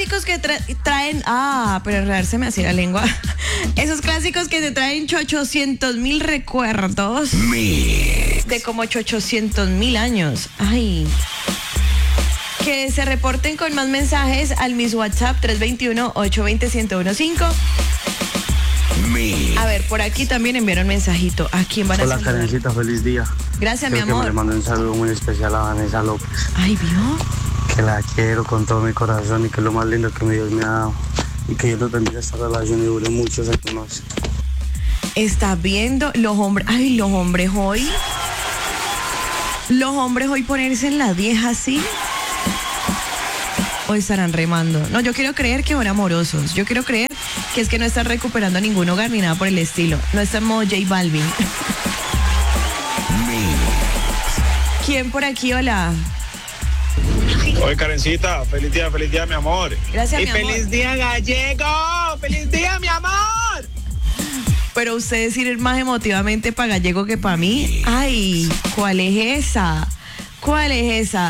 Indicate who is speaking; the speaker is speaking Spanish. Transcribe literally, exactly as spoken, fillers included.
Speaker 1: clásicos que tra- traen... Ah, pero enredarse me hacía la lengua. Esos clásicos que te traen ochocientos mil recuerdos.
Speaker 2: Mix.
Speaker 1: De como ochocientos mil años. Ay. Que se reporten con más mensajes al mis WhatsApp tres dos uno, ocho dos cero, uno cero uno cinco.
Speaker 2: Mix.
Speaker 1: A ver, por aquí también enviaron mensajito. ¿A quién van a
Speaker 3: Hola,
Speaker 1: saludar?
Speaker 3: Karencita, feliz día.
Speaker 1: Gracias,
Speaker 3: Creo
Speaker 1: mi
Speaker 3: que
Speaker 1: amor.
Speaker 3: me le mando un saludo muy especial a Vanessa López,
Speaker 1: Ay, ¿vio?
Speaker 3: que la quiero con todo mi corazón y que es lo más lindo que mi Dios me ha dado. Y que Dios nos bendiga esta relación y dure muchos años más.
Speaker 1: Está viendo los hombres. Ay, los hombres hoy. Los hombres hoy ponerse en la diez así. O estarán remando. No, yo quiero creer que son amorosos. Yo quiero creer que es que no están recuperando ningún hogar ni nada por el estilo. No están modo J Balvin. ¿Quién por aquí? Hola.
Speaker 4: Oye, Karencita, feliz día, feliz día, mi amor.
Speaker 1: Gracias,
Speaker 4: y
Speaker 1: mi amor.
Speaker 4: feliz día, gallego. Feliz día, mi amor.
Speaker 1: Pero usted decir más emotivamente para gallego que para mí. Ay, ¿cuál es esa? ¿Cuál es esa?